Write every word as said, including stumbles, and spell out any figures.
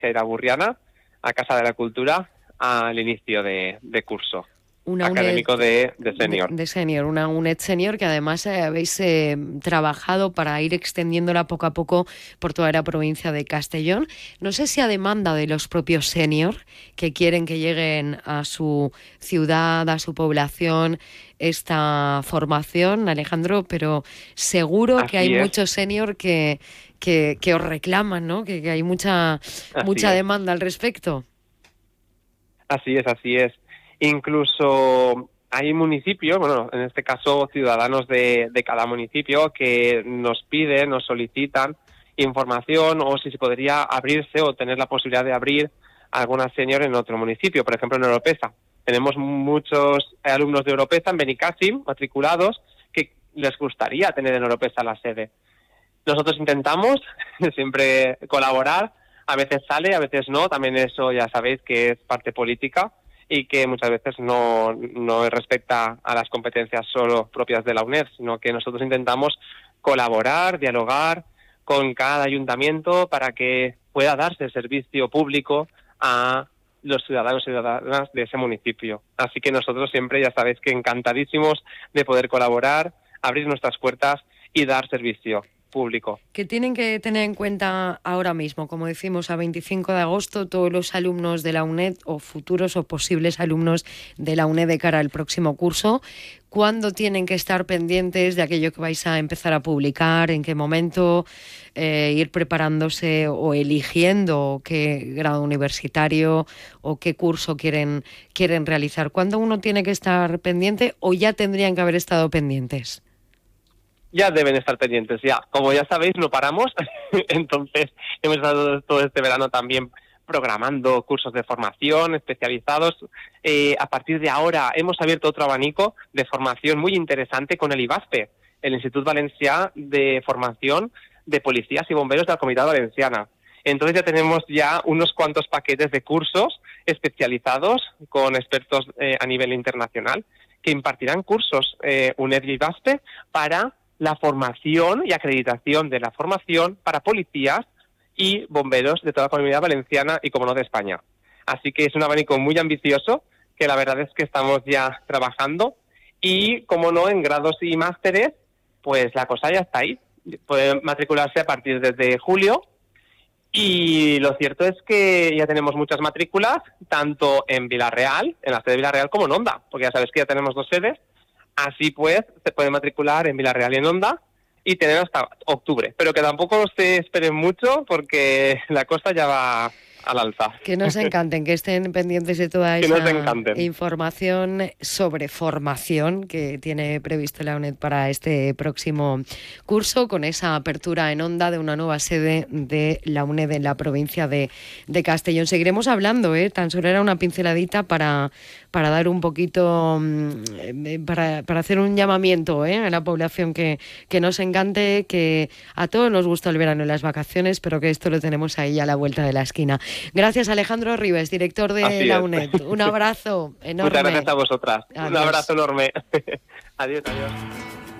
que ir a Burriana, a Casa de la Cultura, al inicio de, de curso. Una académico UNED de, de senior. De, de senior, una UNED senior que además eh, habéis eh, trabajado para ir extendiéndola poco a poco por toda la provincia de Castellón. No sé si a demanda de los propios senior que quieren que lleguen a su ciudad, a su población, esta formación, Alejandro, pero seguro Así que hay es. muchos senior que, que, que os reclaman, ¿no? Que, que hay mucha, mucha es. demanda al respecto. Así es, así es. Incluso hay municipios, bueno, en este caso ciudadanos de, de cada municipio, que nos piden, nos solicitan información o si se podría abrirse o tener la posibilidad de abrir alguna senior en otro municipio, por ejemplo en Oropesa. Tenemos muchos alumnos de Oropesa en Benicàssim matriculados que les gustaría tener en Oropesa la sede. Nosotros intentamos siempre colaborar, a veces sale, a veces no, también eso ya sabéis que es parte política y que muchas veces no, no respecta a las competencias solo propias de la UNED, sino que nosotros intentamos colaborar, dialogar con cada ayuntamiento para que pueda darse el servicio público a los ciudadanos y ciudadanas de ese municipio. Así que nosotros siempre, ya sabéis que encantadísimos de poder colaborar, abrir nuestras puertas y dar servicio público. Que tienen que tener en cuenta ahora mismo, como decimos, a veinticinco de agosto, todos los alumnos de la UNED o futuros o posibles alumnos de la UNED de cara al próximo curso, ¿cuándo tienen que estar pendientes de aquello que vais a empezar a publicar? ¿En qué momento eh, ir preparándose o eligiendo qué grado universitario o qué curso quieren, quieren realizar? ¿Cuándo uno tiene que estar pendiente o ya tendrían que haber estado pendientes? Ya deben estar pendientes, ya. Como ya sabéis, no paramos, entonces hemos estado todo este verano también programando cursos de formación especializados. Eh, a partir de ahora hemos abierto otro abanico de formación muy interesante con el IVASPE, el Institut Valencià de Formación de Policías y Bomberos de la Comunitat Valenciana. Entonces ya tenemos ya unos cuantos paquetes de cursos especializados con expertos eh, a nivel internacional que impartirán cursos eh, UNED y IVASPE para la formación y acreditación de la formación para policías y bomberos de toda la Comunidad Valenciana y, como no, de España. Así que es un abanico muy ambicioso que la verdad es que estamos ya trabajando y, como no, en grados y másteres, pues la cosa ya está ahí. Pueden matricularse a partir desde julio y lo cierto es que ya tenemos muchas matrículas, tanto en Vila-real, en la sede de Vila-real, como en Onda, porque ya sabes que ya tenemos dos sedes. Así pues, se puede matricular en Vila-real y en Onda y tener hasta octubre. Pero que tampoco se esperen mucho porque la cosa ya va al alza. Que nos encanten, que estén pendientes de toda que esa información sobre formación que tiene previsto la UNED para este próximo curso, con esa apertura en Onda de una nueva sede de la UNED en la provincia de, de Castellón. Seguiremos hablando, ¿eh? Tan solo era una pinceladita para, para dar un poquito, para, para hacer un llamamiento ¿eh? a la población que, que nos encante, que a todos nos gusta el verano y las vacaciones, pero que esto lo tenemos ahí a la vuelta de la esquina. Gracias, Alejandro Ribes, director de Así la es. UNED. Un abrazo enorme. Muchas gracias a vosotras. Adiós. Un abrazo enorme. Adiós, adiós.